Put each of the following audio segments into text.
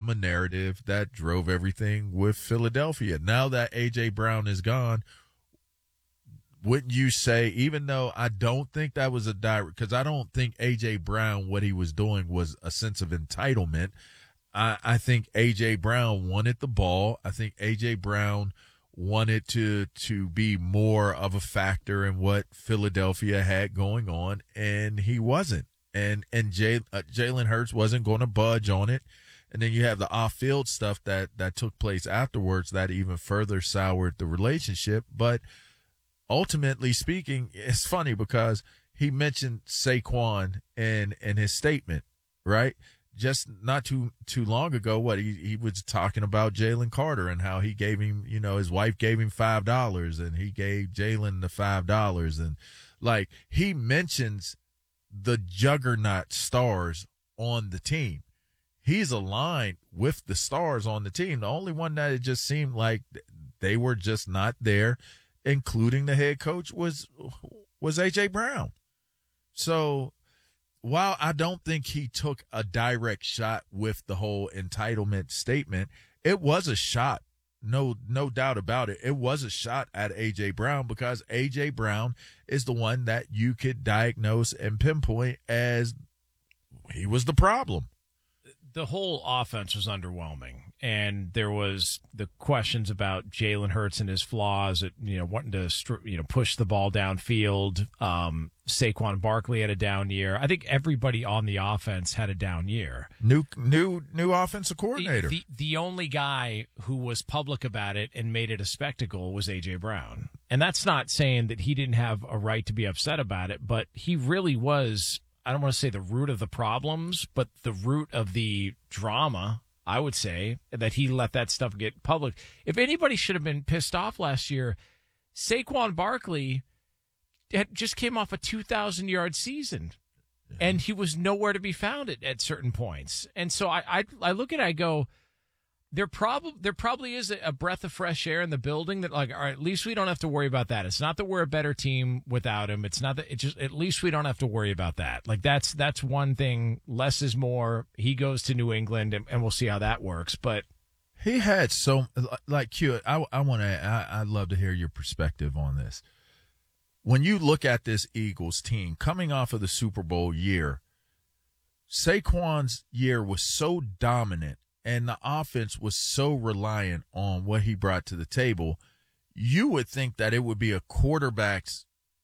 a narrative that drove everything with Philadelphia. Now that A.J. Brown is gone, wouldn't you say, even though I don't think that was a direct, because I don't think A.J. Brown, what he was doing was a sense of entitlement. I think A.J. Brown wanted the ball. I think A.J. Brown wanted to be more of a factor in what Philadelphia had going on, and he wasn't. And Jalen Hurts wasn't going to budge on it. And then you have the off-field stuff that took place afterwards that even further soured the relationship. But ultimately speaking, it's funny because he mentioned Saquon in his statement, right? Just not too long ago, he was talking about Jalen Carter and how he gave him, his wife gave him $5 and he gave Jalen the $5. And like, he mentions the juggernaut stars on the team. He's aligned with the stars on the team. The only one that it just seemed like they were just not there, including the head coach, was A.J. Brown. So while I don't think he took a direct shot with the whole entitlement statement, it was a shot. No doubt about it. It was a shot at A.J. Brown because A.J. Brown is the one that you could diagnose and pinpoint as he was the problem. The whole offense was underwhelming, and there was the questions about Jalen Hurts and his flaws at, wanting to, push the ball downfield. Saquon Barkley had a down year. I think everybody on the offense had a down year. New offensive coordinator. The only guy who was public about it and made it a spectacle was A.J. Brown. And that's not saying that he didn't have a right to be upset about it, but he really was, I don't want to say the root of the problems, but the root of the drama, I would say, that he let that stuff get public. If anybody should have been pissed off last year, Saquon Barkley just came off a 2,000-yard season, and he was nowhere to be found at certain points. And so I look at it, I go, there probably is a breath of fresh air in the building that, like, all right, at least we don't have to worry about that. It's not that we're a better team without him. It's not that, it's just, at least we don't have to worry about that. Like, that's one thing. Less is more. He goes to New England, and we'll see how that works. But he had Q. I'd love to hear your perspective on this. When you look at this Eagles team coming off of the Super Bowl year, Saquon's year was so dominant and the offense was so reliant on what he brought to the table, you would think that it would be a quarterback's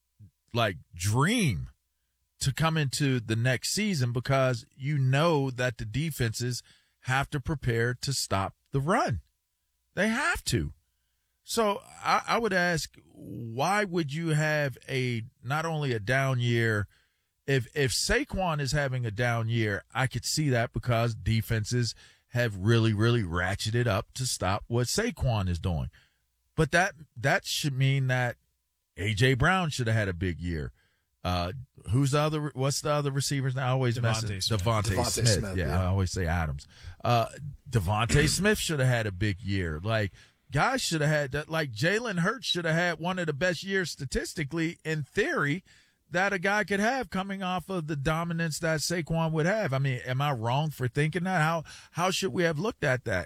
dream to come into the next season because you know that the defenses have to prepare to stop the run. They have to. So I would ask, why would you have not only a down year? If Saquon is having a down year, I could see that because defenses have really, really ratcheted up to stop what Saquon is doing. But that should mean that A.J. Brown should have had a big year. What's the other receivers now? I always mess it. Devontae Smith. Yeah, I always say Adams. Devontae Smith should have had a big year. Like, guys should have had that. Like, Jalen Hurts should have had one of the best years statistically, in theory, that a guy could have coming off of the dominance that Saquon would have. I mean, am I wrong for thinking that? How should we have looked at that?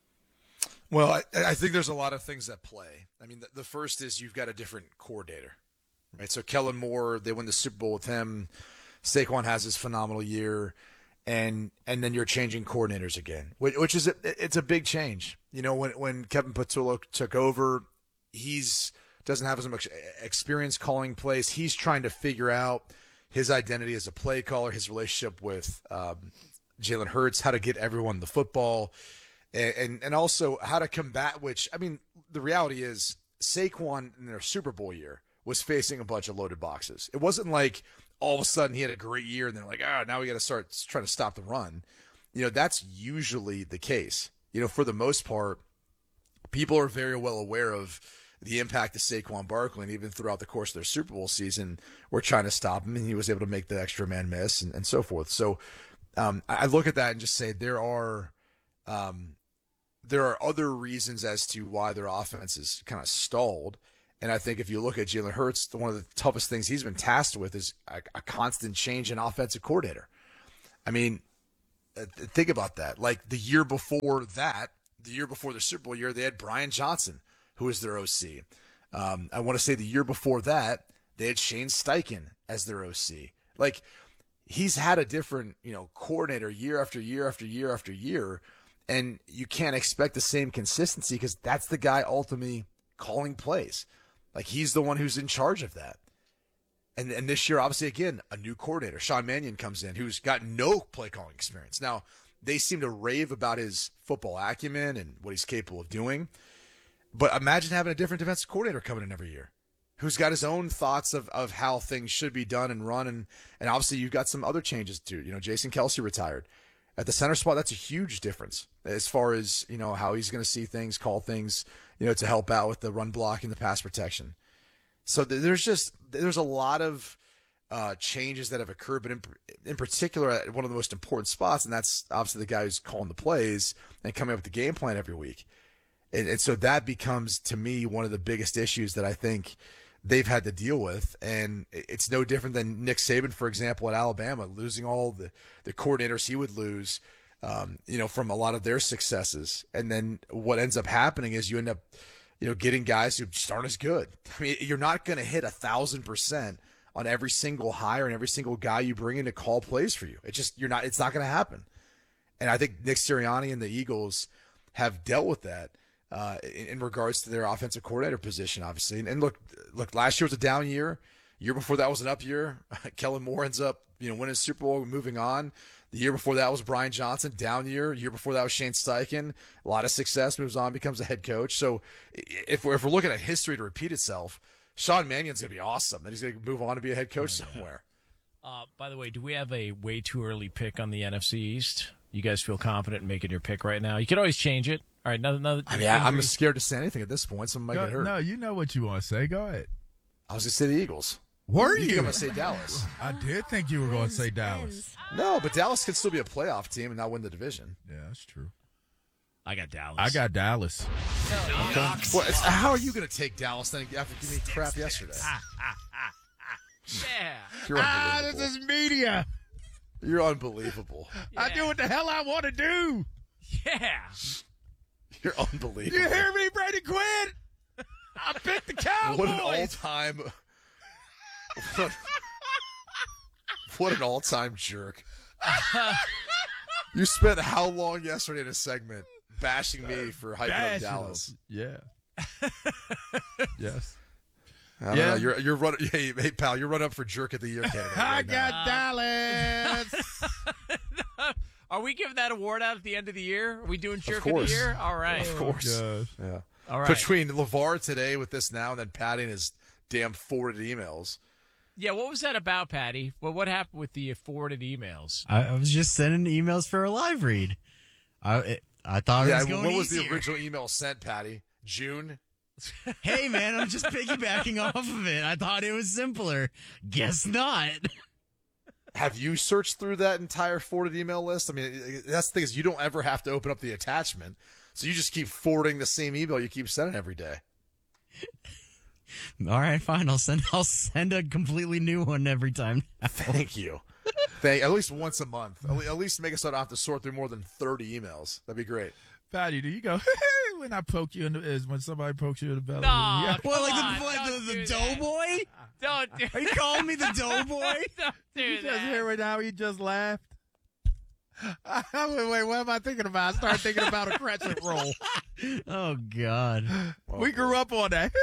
Well, I think there's a lot of things at play. I mean, the first is you've got a different coordinator, right? So Kellen Moore, they win the Super Bowl with him. Saquon has his phenomenal year, and then you're changing coordinators again, which is it's a big change. When Kevin Patullo took over, doesn't have as much experience calling plays. He's trying to figure out his identity as a play caller, his relationship with Jalen Hurts, how to get everyone the football, and also how to combat, the reality is Saquon in their Super Bowl year was facing a bunch of loaded boxes. It wasn't like all of a sudden he had a great year and they're like, now we got to start trying to stop the run. That's usually the case. For the most part, people are very well aware of the impact of Saquon Barkley, and even throughout the course of their Super Bowl season, we're trying to stop him, and he was able to make the extra man miss and so forth. So I look at that and just say there are other reasons as to why their offense is kind of stalled. And I think if you look at Jalen Hurts, one of the toughest things he's been tasked with is a constant change in offensive coordinator. I mean, think about that. Like the year before the Super Bowl year, they had Brian Johnson, who was their OC. I want to say the year before that, they had Shane Steichen as their OC. Like, he's had a different, coordinator year after year after year after year, and you can't expect the same consistency because that's the guy ultimately calling plays. Like, he's the one who's in charge of that. And this year, obviously, again, a new coordinator, Sean Mannion, comes in, who's got no play calling experience. Now, they seem to rave about his football acumen and what he's capable of doing. But imagine having a different defensive coordinator coming in every year, who's got his own thoughts of how things should be done and run. And obviously, you've got some other changes too. Jason Kelce retired. At the center spot, that's a huge difference as far as, how he's going to see things, call things, to help out with the run block and the pass protection. So there's a lot of changes that have occurred, but in particular at one of the most important spots, and that's obviously the guy who's calling the plays and coming up with the game plan every week. And so that becomes, to me, one of the biggest issues that I think they've had to deal with. And it's no different than Nick Saban, for example, at Alabama, losing all the coordinators he would lose, from a lot of their successes. And then what ends up happening is you end up, getting guys who just aren't as good. I mean, you're not going to hit 1,000% on every single hire and every single guy you bring in to call plays for you. It's not going to happen. And I think Nick Sirianni and the Eagles have dealt with that in regards to their offensive coordinator position, obviously. And look, last year was a down year. Year before that was an up year. Kellen Moore ends up, winning Super Bowl, moving on. The year before that was Brian Johnson, down year. Year before that was Shane Steichen. A lot of success, moves on, becomes a head coach. So if we're looking at history to repeat itself, Sean Mannion's going to be awesome. And he's going to move on to be a head coach somewhere. By the way, do we have a way too early pick on the NFC East? You guys feel confident in making your pick right now? You can always change it. All right, another. I mean, I'm scared to say anything at this point. Someone might get hurt. No, you know what you want to say. Go ahead. I was going to say the Eagles. Were you? You? I'm going to say Dallas. I did think you were going to say Dallas. No, but Dallas could still be a playoff team and not win the division. Yeah, that's true. I got Dallas. I got Dallas. Well, how are you going to take Dallas then after giving me crap yesterday? Yeah. You're unbelievable. This is media. You're unbelievable. Yeah. I do what the hell I want to do. Yeah. You're unbelievable. You hear me, Brady Quinn? I picked the Cowboys. What an all-time... What an all-time jerk. You spent how long yesterday in a segment bashing me for hyping up Dallas? Yeah. Yes. I don't know. You're running. Hey, pal, you're running up for jerk of the year candidate. I got Dallas. Are we giving that award out at the end of the year? Are we doing jerk of the year? All right. Of course. Yeah. All right. Between LeVar today with this now and then Patty and his damn forwarded emails. Yeah, what was that about, Patty? Well, what happened with the forwarded emails? I was just sending emails for a live read. I thought it was going what was easier. the original email sent, Patty? June? Hey, man, I'm just piggybacking off of it. I thought it was simpler. Guess not. Have you searched through that entire forwarded email list? I mean, that's the thing is you don't ever have to open up the attachment. So you just keep forwarding the same email you keep sending every day. All right, fine. I'll send a completely new one every time. Thank you. At least once a month. At least make us not have to sort through more than 30 emails. That'd be great. Patty, do you go when I poke you in when somebody pokes you in the belly? No, Yeah. Well, like the doughboy? Don't do Are you calling me the doughboy? Don't do You just that. hear it now. He just laughed. Wait, what am I thinking about? I started thinking about a crescent roll. Oh, God. We grew up on that.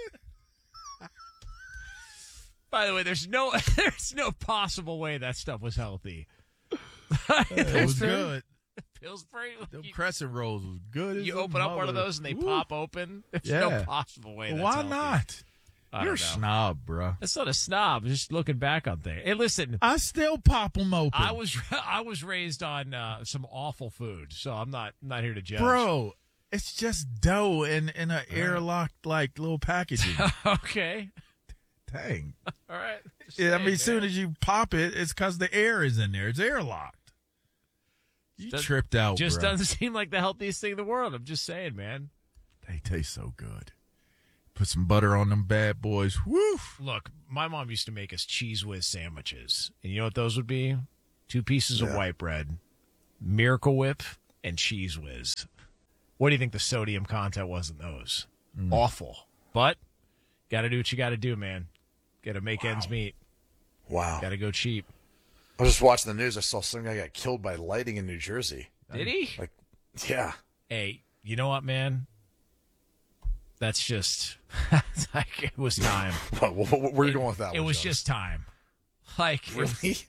By the way, there's no possible way that stuff was healthy. It was good. Pillsbury. Them crescent rolls was good. You as a open up one of mother. those and they Ooh. pop open. There's Yeah. no possible way. That's Why healthy. not? I You're a don't know. snob, bro. That's not a snob. I'm just looking back on things. Hey, listen. I still pop them open. I was raised on some awful food, so I'm not here to judge. Bro, it's just dough in an airlocked like little packaging. Okay. Dang. All right. Just Yeah, I saying, mean, as soon man. as you pop it, it's because the air is in there. It's airlocked. You tripped out, Just bro. doesn't seem like the healthiest thing in the world. I'm just saying, man. They taste so good. Put some butter on them bad boys. Woo! Look, my mom used to make us Cheese Whiz sandwiches. And you know what those would be? 2 pieces of white bread, Miracle Whip, and Cheese Whiz. What do you think the sodium content was in those? Awful. But got to do what you got to do, man. Got to make ends meet. Wow. Got to go cheap. I was just watching the news. I saw some guy got killed by lightning in New Jersey. Did he? Like, yeah. Hey, you know what, man? That's just like it was time. Where are you going with that? It was just time. Like, Really?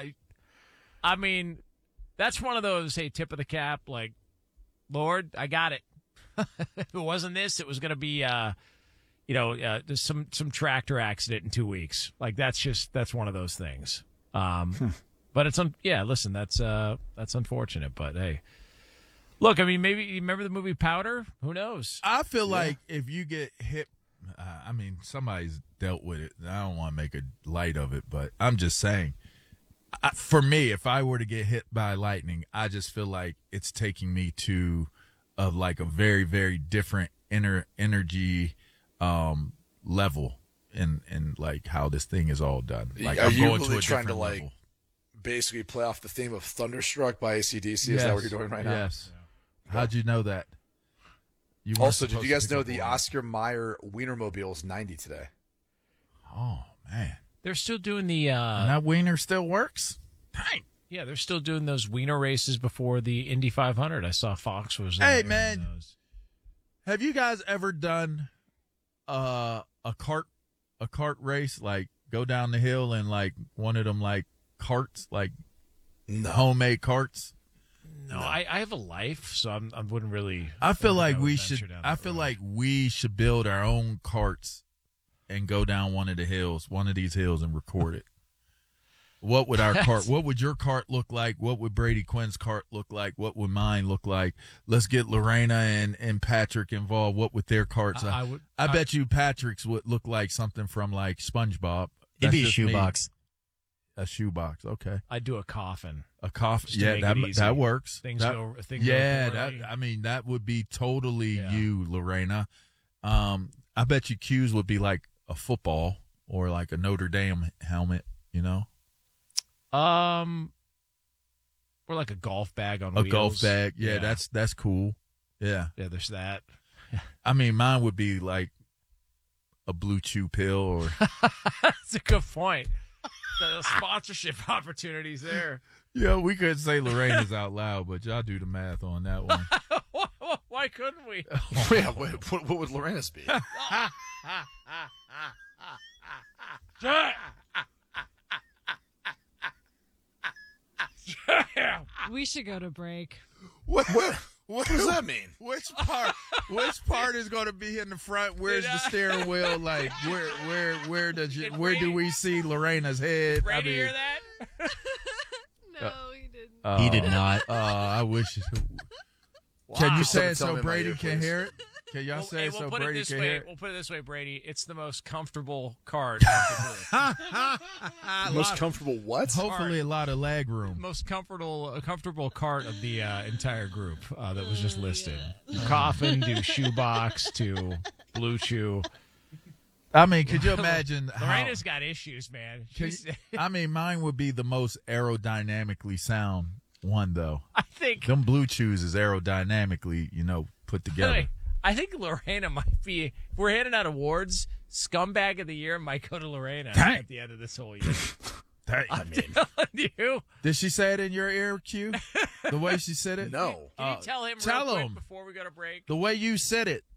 I mean, that's one of those, hey, tip of the cap, like, Lord, I got it. If it wasn't this, it was going to be, there's some tractor accident in 2 weeks. Like, that's one of those things. But it's, listen, that's unfortunate, but hey. Look, I mean, maybe you remember the movie Powder? Who knows? I feel like if you get hit, somebody's dealt with it. I don't want to make a light of it, but I'm just saying, for me, if I were to get hit by lightning, I just feel like it's taking me to a very, very different energy level in like how this thing is all done. Like, Are I'm you going really to a trying to different level. basically play off the theme of Thunderstruck by AC/DC? Is that what you're doing right now? Yes. How'd you know that? You weren't Also, did supposed you to guys pick know up the on it. Oscar Mayer Wienermobile is 90 today? Oh man, They're still doing the and that wiener still works. Dang. yeah, they're still doing those wiener races before the Indy 500. I saw Fox was Hey, there man. in those. Have you guys ever done a cart race? Like go down the hill and like one of them like carts, like homemade carts. No, I have a life, so I wouldn't really. I feel think like would we venture should. down I that feel road. like we should build our own carts and go down one of these hills, and record it. What would our cart? What would your cart look like? What would Brady Quinn's cart look like? What would mine look like? Let's get Lorena and Patrick involved. What would their carts? I bet you Patrick's would look like something from like SpongeBob. It'd be a That's just me. shoebox. A shoebox, okay. I'd do a coffin. A coffin, Just to make it easy. that works. Things That- go yeah, poorly. that would be totally Yeah. you, Lorena. I bet you Q's would be like a football or like a Notre Dame helmet, you know, Or like a golf bag on a wheels. golf bag. Yeah, Yeah. that's cool. Yeah, Yeah, there's that. I mean, mine would be like a Blue Chew pill or That's a good point. The sponsorship opportunities there. yeah. We could say Lorena's out loud, but y'all do the math on that one. Why couldn't we? Yeah, what would Lorena's be? We should go to break. What does that mean? Which part is going to be in the front? Where's the steering wheel? Like where do we see Lorena's head? Brady hear that? No, he didn't. He did not. I wish. Can you say it Tell so me in my Brady ear, can please. hear it? Can y'all say it so Brady can hear it? We'll put it this way, Brady. It's the most comfortable cart of the group. Most comfortable what? Hopefully, a lot of leg room. Most comfortable cart of the entire group that was just listed. Coffin to shoebox to Blue Chew. I mean, could you imagine? Lorena's got issues, man. I mean, mine would be the most aerodynamically sound one, though. I think Them Blue Chews is aerodynamically, put together. I think Lorena might be. If we're handing out awards, Scumbag of the Year might go to Lorena Dang. at the end of this whole year. I mean, Telling you. did she say it in your ear, Q? The way she said it? No. Can you tell him tell real quick him. before we go to break? The way you said it.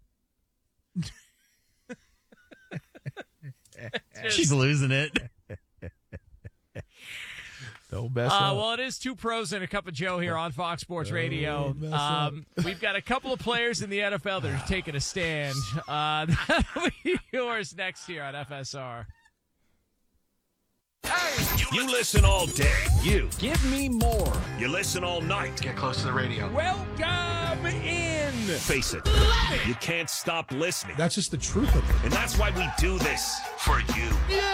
She's losing it. Don't mess up. Well, it is Two Pros and a Cup of Joe here on Fox Sports Radio. mess up. We've got a couple of players in the NFL that are taking a stand. That'll be yours next year on FSR. You listen all day. You. Give me more. You listen all night. Get close to the radio. Welcome in. Face it. You can't stop listening. That's just the truth of it. And that's why we do this for you.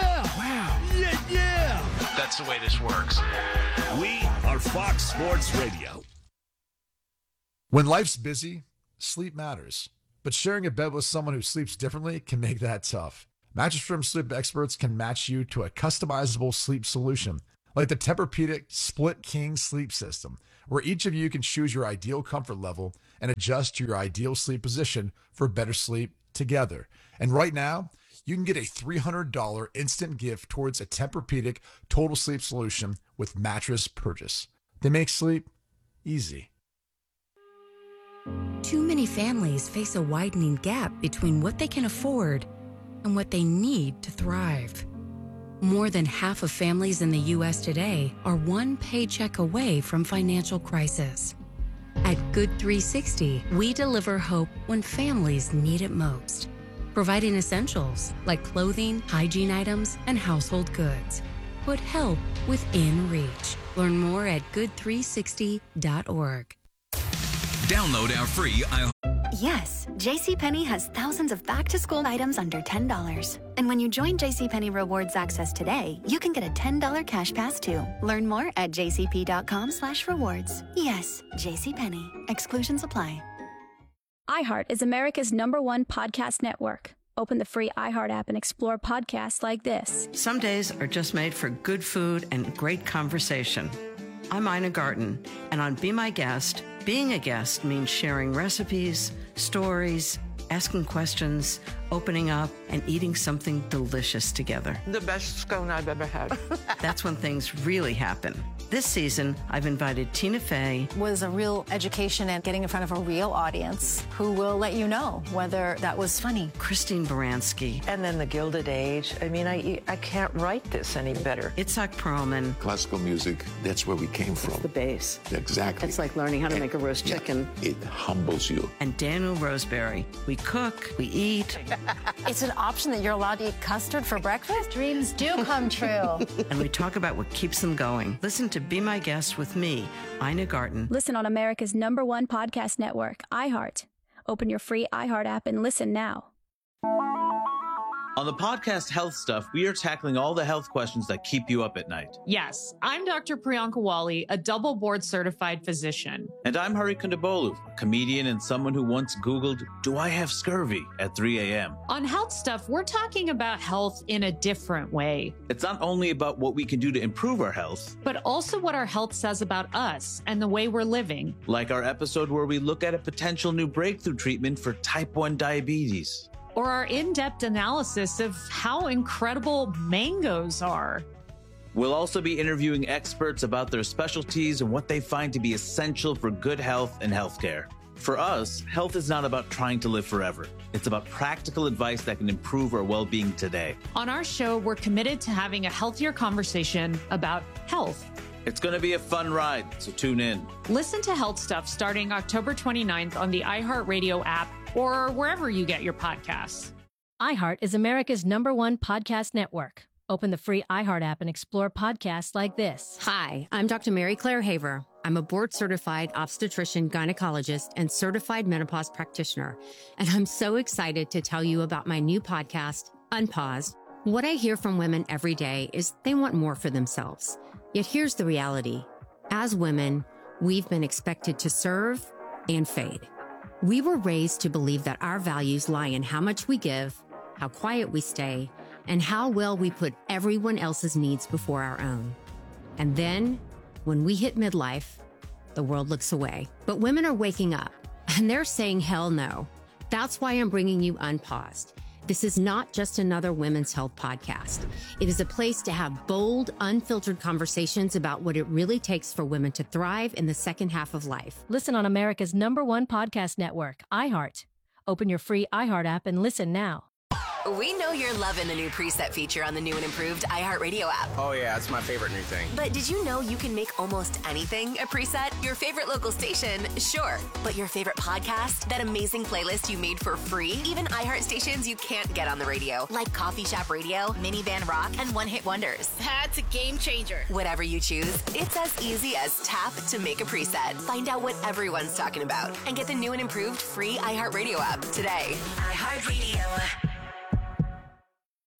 That's the way this works. We are Fox Sports Radio. When life's busy, sleep matters. But sharing a bed with someone who sleeps differently can make that tough. Mattress Firm sleep experts can match you to a customizable sleep solution, like the Tempur-Pedic Split King sleep system, where each of you can choose your ideal comfort level and adjust to your ideal sleep position for better sleep together. And right now, you can get a $300 instant gift towards a Tempur-Pedic total sleep solution with mattress purchase. They make sleep easy. Too many families face a widening gap between what they can afford and what they need to thrive. More than half of families in the U.S. today are one paycheck away from financial crisis. At Good 360, we deliver hope when families need it most, providing essentials like clothing, hygiene items, and household goods. Put help within reach. Learn more at good360.org. Download our free Yes, JCPenney has thousands of back-to-school items under $10. And when you join JCPenney Rewards Access today, you can get a $10 cash pass too. Learn more at jcp.com/rewards. Yes, JCPenney. Exclusions apply. iHeart is America's #1 podcast network. Open the free iHeart app and explore podcasts like this. Some days are just made for good food and great conversation. I'm Ina Garten, and on Be My Guest, being a guest means sharing recipes, stories, asking questions, opening up, and eating something delicious together. The best scone I've ever had. That's when things really happen. This season, I've invited Tina Fey. Was a real education and getting in front of a real audience who will let you know whether that was funny. Christine Baranski. And then the Gilded Age. I mean, I can't write this any better. Itzhak Perlman. Classical music, that's where we came from. It's the base. Exactly. It's like learning how to make a roast chicken. It humbles you. And Daniel Roseberry. We cook, we eat. It's an option that you're allowed to eat custard for breakfast? Dreams do come true. And we talk about what keeps them going. Listen to Be My Guest with me, Ina Garten. Listen on America's #1 podcast network, iHeart. Open your free iHeart app and listen now. On the podcast Health Stuff, we are tackling all the health questions that keep you up at night. Yes, I'm Dr. Priyanka Wali, a double board certified physician. And I'm Hari Kondabolu, a comedian and someone who once Googled, "Do I have scurvy?" at 3 a.m. On Health Stuff, we're talking about health in a different way. It's not only about what we can do to improve our health, but also what our health says about us and the way we're living. Like our episode where we look at a potential new breakthrough treatment for type 1 diabetes. Or our in-depth analysis of how incredible mangoes are. We'll also be interviewing experts about their specialties and what they find to be essential for good health and healthcare. For us, health is not about trying to live forever. It's about practical advice that can improve our well-being today. On our show, we're committed to having a healthier conversation about health. It's going to be a fun ride, so tune in. Listen to Health Stuff starting October 29th on the iHeartRadio app or wherever you get your podcasts. iHeart is America's #1 podcast network. Open the free iHeart app and explore podcasts like this. Hi, I'm Dr. Mary Claire Haver. I'm a board-certified obstetrician, gynecologist, and certified menopause practitioner. And I'm so excited to tell you about my new podcast, Unpaused. What I hear from women every day is they want more for themselves. Yet here's the reality. As women, we've been expected to serve and fade. We were raised to believe that our values lie in how much we give, how quiet we stay, and how well we put everyone else's needs before our own. And then, when we hit midlife, the world looks away. But women are waking up, and they're saying hell no. That's why I'm bringing you Unpaused. This is not just another women's health podcast. It is a place to have bold, unfiltered conversations about what it really takes for women to thrive in the second half of life. Listen on America's #1 podcast network, iHeart. Open your free iHeart app and listen now. We know you're loving the new preset feature on the new and improved iHeartRadio app. Oh, yeah, it's my favorite new thing. But did you know you can make almost anything a preset? Your favorite local station, sure. But your favorite podcast? That amazing playlist you made for free? Even iHeart stations you can't get on the radio, like Coffee Shop Radio, Minivan Rock, and One Hit Wonders. That's a game changer. Whatever you choose, it's as easy as tap to make a preset. Find out what everyone's talking about and get the new and improved free iHeartRadio app today. iHeartRadio.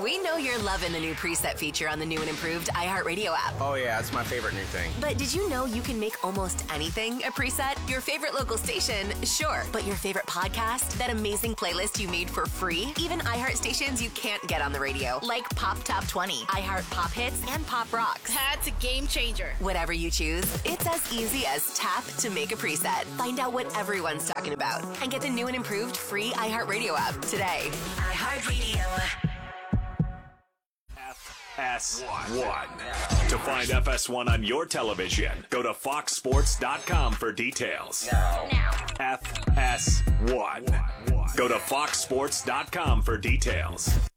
We know you're loving the new preset feature on the new and improved iHeartRadio app. Oh, yeah, it's my favorite new thing. But did you know you can make almost anything a preset? Your favorite local station, sure. But your favorite podcast? That amazing playlist you made for free? Even iHeart stations you can't get on the radio, like Pop Top 20, iHeart Pop Hits, and Pop Rocks. That's a game changer. Whatever you choose, it's as easy as tap to make a preset. Find out what everyone's talking about and get the new and improved free iHeartRadio app today. iHeartRadio. FS1. To find FS1 on your television, go to foxsports.com for details. FS1. Go to foxsports.com for details.